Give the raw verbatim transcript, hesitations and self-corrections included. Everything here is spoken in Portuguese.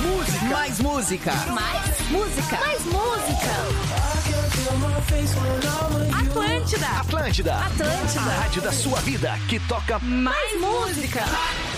música. Mais música. Mais música. Mais música. Atlântida. Atlântida. Atlântida. A rádio da sua vida que toca Mais música.